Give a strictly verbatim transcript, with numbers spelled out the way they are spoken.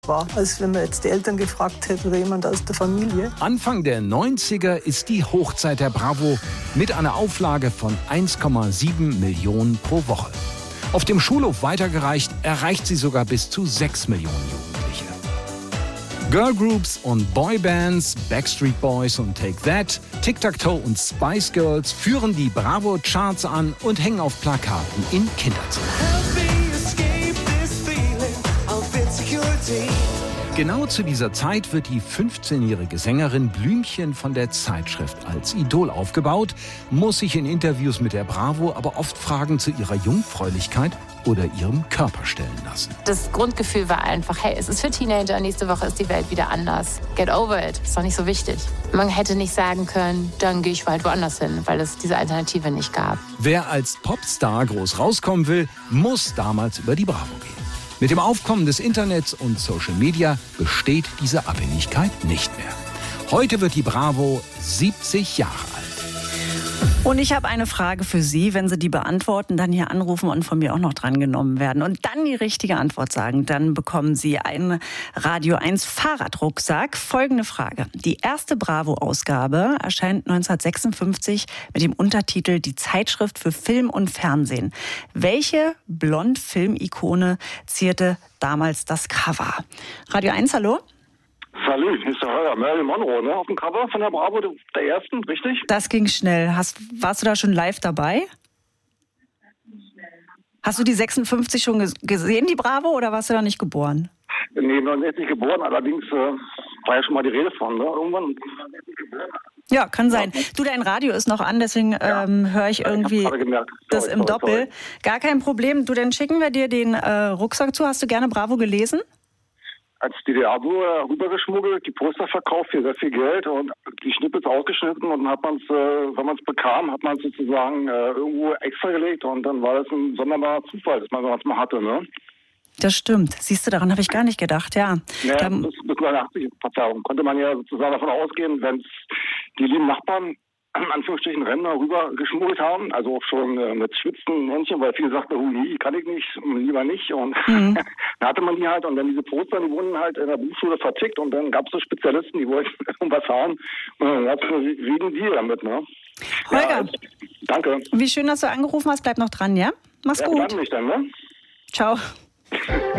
war, als wenn man jetzt die Eltern gefragt hätte oder jemand aus der Familie. Anfang der neunziger ist die Hochzeit der Bravo mit einer Auflage von eins Komma sieben Millionen pro Woche. Auf dem Schulhof weitergereicht, erreicht sie sogar bis zu sechs Millionen Jugendliche. Girlgroups und Boybands, Backstreet Boys und Take That, Tic-Tac-Toe und Spice Girls führen die Bravo-Charts an und hängen auf Plakaten in Kinderzimmern. Genau zu dieser Zeit wird die fünfzehnjährige Sängerin Blümchen von der Zeitschrift als Idol aufgebaut, muss sich in Interviews mit der Bravo aber oft Fragen zu ihrer Jungfräulichkeit oder ihrem Körper stellen lassen. Das Grundgefühl war einfach, hey, es ist für Teenager, nächste Woche ist die Welt wieder anders. Get over it, ist doch nicht so wichtig. Man hätte nicht sagen können, dann gehe ich halt woanders hin, weil es diese Alternative nicht gab. Wer als Popstar groß rauskommen will, muss damals über die Bravo gehen. Mit dem Aufkommen des Internets und Social Media besteht diese Abhängigkeit nicht mehr. Heute wird die Bravo siebzig Jahre alt. Und ich habe eine Frage für Sie. Wenn Sie die beantworten, dann hier anrufen und von mir auch noch drangenommen werden und dann die richtige Antwort sagen, dann bekommen Sie einen Radio eins Fahrradrucksack. Folgende Frage. Die erste Bravo-Ausgabe erscheint neunzehnhundertsechsundfünfzig mit dem Untertitel Die Zeitschrift für Film und Fernsehen. Welche Blond-Film-Ikone zierte damals das Cover? Radio eins, hallo? Salut, hier ist der Heuer. Marilyn Monroe, ne? Auf dem Cover von der Bravo, der ersten, richtig? Das ging schnell. Hast, warst du da schon live dabei? Hast du die sechsundfünfzig schon gesehen, die Bravo, oder warst du da nicht geboren? Nee, noch nicht geboren, allerdings äh, war ja schon mal die Rede von, ne? Irgendwann. Ja, kann sein. Du, dein Radio ist noch an, deswegen ja. ähm, höre ich irgendwie ich gemerkt. das sorry, im sorry, Doppel. sorry. Gar kein Problem. Du, dann schicken wir dir den äh, Rucksack zu. Hast du gerne Bravo gelesen? Als D D R-Bürger rübergeschmuggelt, die Poster verkauft für sehr viel Geld und die Schnippets ausgeschnitten und hat man's, äh, wenn man es bekam, hat man es sozusagen äh, irgendwo extra gelegt und dann war das ein sonderbarer Zufall, dass man sowas mal hatte, ne? Das stimmt. Siehst du, daran habe ich gar nicht gedacht, ja. Ja, da, bis, bis neunundachtzig, Verzeihung, konnte man ja sozusagen davon ausgehen, wenn die lieben Nachbarn in Anführungsstrichen Rentner rüber geschmuggelt haben, also auch schon äh, mit schwitzenden Händchen, weil viele sagten, oh nee, kann ich nicht, lieber nicht. Und mhm. dann hatte man die halt und dann diese Poster, die wurden halt in der Buchschule vertickt und dann gab es so Spezialisten, die wollten irgendwas haben und dann gab es einen riesen Deal damit, ne? Holger, ja, also, danke. Wie schön, dass du angerufen hast, bleib noch dran, ja? Mach's ja, gut. Dann mich dann, ne? Ciao.